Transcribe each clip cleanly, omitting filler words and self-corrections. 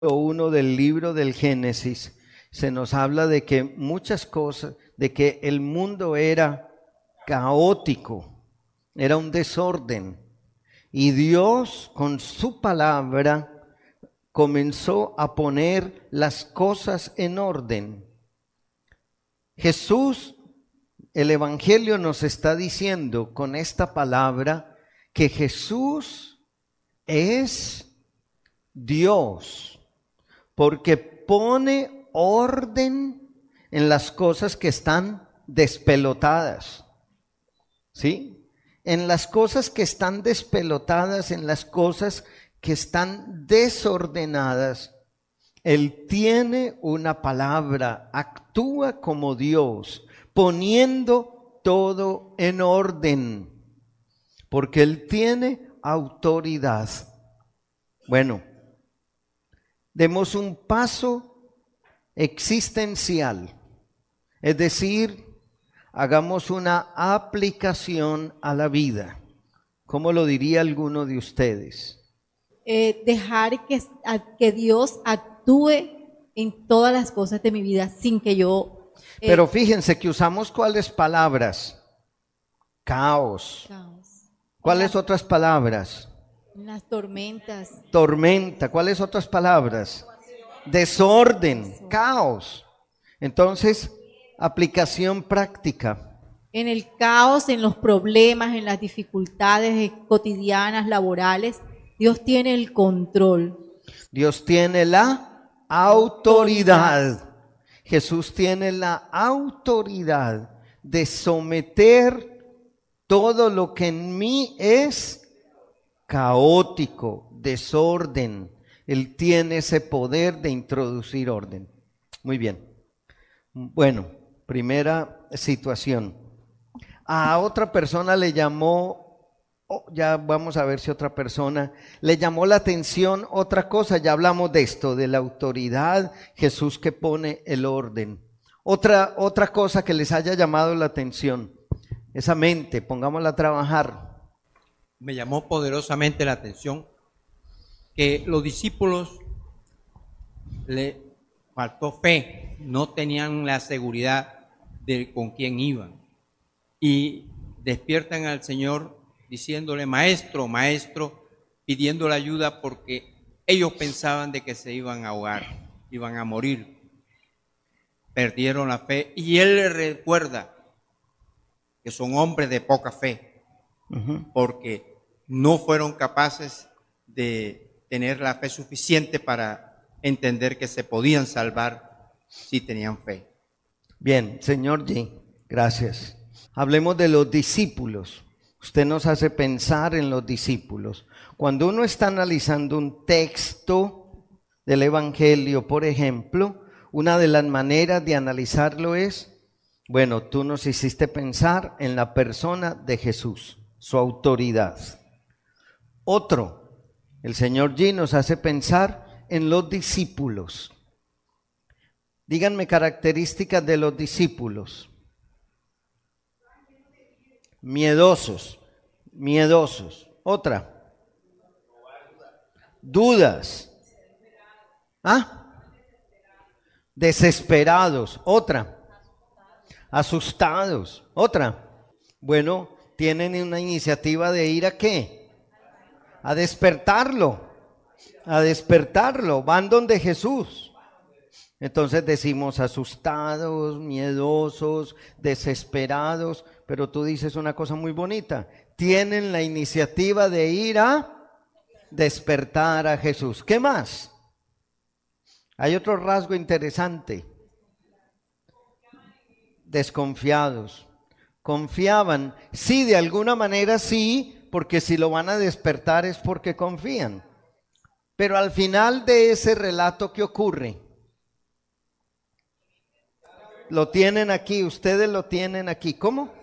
1 del libro del Génesis se nos habla de que muchas cosas, de que el mundo era caótico, era un desorden, y Dios con su palabra comenzó a poner las cosas en orden. Jesús, el Evangelio nos está diciendo con esta palabra que Jesús es Dios, porque pone orden en las cosas que están despelotadas, ¿sí? En las cosas que están despelotadas, en las cosas que están desordenadas, Él tiene una palabra, actúa como Dios, poniendo todo en orden, porque Él tiene autoridad. Bueno, demos un paso existencial, es decir, hagamos una aplicación a la vida. ¿Cómo lo diría alguno de ustedes? Dejar que Dios actúe en todas las cosas de mi vida sin que yo... Pero fíjense que usamos ¿cuáles palabras? Caos. ¿Cuáles otras palabras? Las tormentas. Tormenta. ¿Cuáles otras palabras? Desorden, caos. Entonces, aplicación práctica. En el caos, en los problemas, en las dificultades cotidianas, laborales, Dios tiene el control. Dios tiene la autoridad. Jesús tiene la autoridad de someter todo lo que en mí es caótico, desorden. Él tiene ese poder de introducir orden. Muy bien. Bueno, primera situación. A otra persona le llamó, ya vamos a ver si otra persona le llamó la atención otra cosa. Ya hablamos de esto, de la autoridad, Jesús que pone el orden. Otra cosa que les haya llamado la atención, esa mente, pongámosla a trabajar. Me llamó poderosamente la atención que los discípulos le faltó fe, no tenían la seguridad de con quién iban. Y despiertan al Señor diciéndole, maestro, maestro, pidiéndole ayuda porque ellos pensaban de que se iban a ahogar, iban a morir. Perdieron la fe y Él les recuerda que son hombres de poca fe, porque no fueron capaces de tener la fe suficiente para entender que se podían salvar si tenían fe. Bien, señor G, gracias. Hablemos de los discípulos. Usted nos hace pensar en los discípulos. Cuando uno está analizando un texto del Evangelio, por ejemplo, una de las maneras de analizarlo es, bueno, tú nos hiciste pensar en la persona de Jesús, su autoridad. Otro, el señor G nos hace pensar en los discípulos. Díganme características de los discípulos. Miedosos. Otra. Dudas. Desesperados. Otra. Asustados. Otra. Bueno, tienen una iniciativa de ir ¿a qué? A despertarlo. Van donde Jesús. Entonces decimos asustados, miedosos, desesperados, pero tú dices una cosa muy bonita. Tienen la iniciativa de ir a despertar a Jesús. ¿Qué más? Hay otro rasgo interesante. Desconfiados. Confiaban. Sí, de alguna manera sí, porque si lo van a despertar es porque confían. Pero al final de ese relato, ¿qué ocurre? Lo tienen aquí, ustedes lo tienen aquí. ¿Cómo?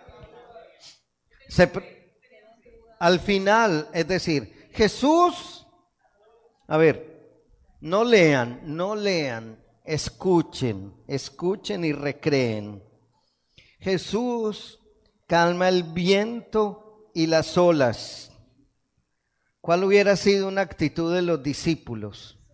Al final, es decir, Jesús, a ver, no lean, escuchen y recreen. Jesús calma el viento y las olas. ¿Cuál hubiera sido una actitud de los discípulos?